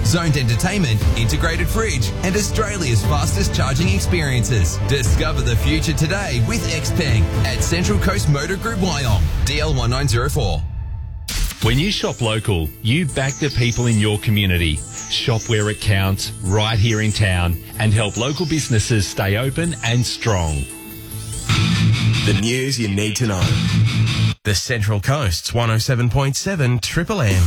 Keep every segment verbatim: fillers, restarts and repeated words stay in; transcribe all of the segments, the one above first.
zoned entertainment, integrated fridge, and Australia's fastest charging experiences. Discover the future today with Xpeng at Central Coast Motor Group Wyong, D L one nine zero four. When you shop local, you back the people in your community. Shop where it counts, right here in town, and help local businesses stay open and strong. The news you need to know. The Central Coast's one oh seven point seven Triple M.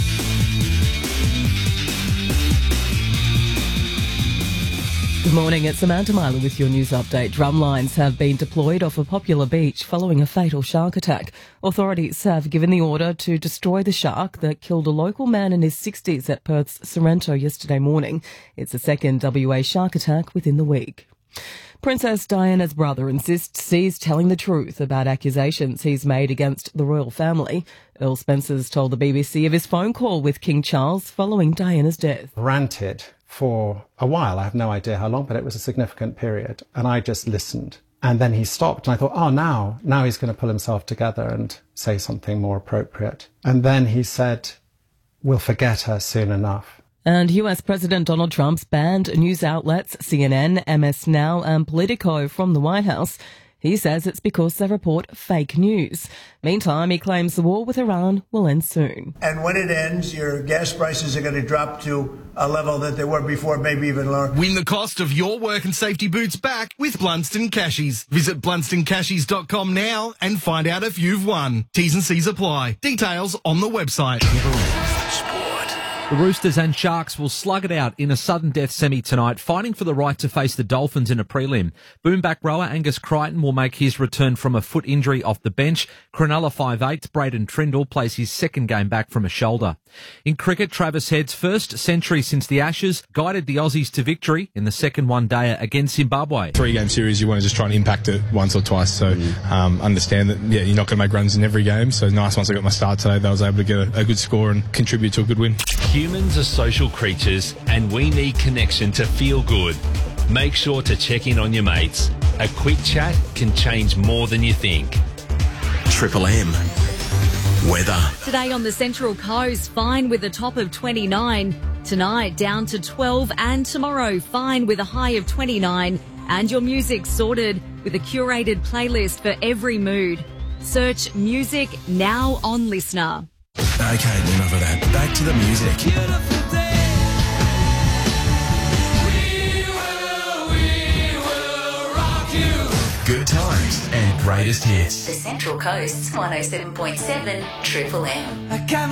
Good morning, it's Samantha Myler with your news update. Drumlines have been deployed off a popular beach following a fatal shark attack. Authorities have given the order to destroy the shark that killed a local man in his sixties at Perth's Sorrento yesterday morning. It's the second W A shark attack within the week. Princess Diana's brother insists he's telling the truth about accusations he's made against the royal family. Earl Spencer's told the B B C of his phone call with King Charles following Diana's death. Ranted for a while. I have no idea how long, but it was a significant period. And I just listened. And then he stopped and I thought, oh, now, now he's going to pull himself together and say something more appropriate. And then he said, we'll forget her soon enough. And U S President Donald Trump's banned news outlets C N N, M S Now and Politico from the White House. He says it's because they report fake news. Meantime, he claims the war with Iran will end soon. And when it ends, your gas prices are going to drop to a level that they were before, maybe even lower. Win the cost of your work and safety boots back with Blunston Cashies. Visit blunston cashies dot com now and find out if you've won. T's and C's apply. Details on the website. The Roosters and Sharks will slug it out in a sudden death semi tonight, fighting for the right to face the Dolphins in a prelim. Boomback rower Angus Crichton will make his return from a foot injury off the bench. Cronulla five eights Braden Trindle plays his second game back from a shoulder. In cricket, Travis Head's first century since the Ashes guided the Aussies to victory in the second one-dayer against Zimbabwe. Three-game series, you want to just try and impact it once or twice, so um, understand that yeah, you're not going to make runs in every game, so nice once I got my start today that I was able to get a, a good score and contribute to a good win. Humans are social creatures and we need connection to feel good. Make sure to check in on your mates. A quick chat can change more than you think. Triple M. Weather. Today on the Central Coast, fine with a top of twenty-nine. Tonight, down to twelve. And tomorrow, fine with a high of twenty-nine. And your music sorted with a curated playlist for every mood. Search music now on Listener. Okay, enough of that. Back to the music. Good times and greatest hits. The Central Coast's one oh seven point seven Triple M.